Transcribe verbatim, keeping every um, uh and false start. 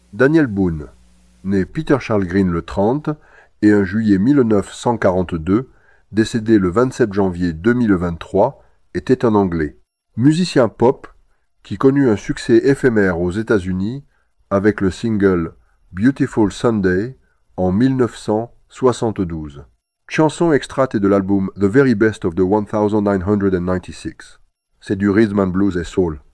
Daniel Boone, né Peter Charles Green le trente et un juillet mille neuf cent quarante-deux, décédé le vingt-sept janvier deux mille vingt-trois, était un Anglais. Musicien pop qui connut un succès éphémère aux États-Unis avec le single Beautiful Sunday en mille neuf cent soixante-douze. Chanson extraite de l'album The Very Best of the nineteen ninety-six. C'est du rhythm and blues et soul.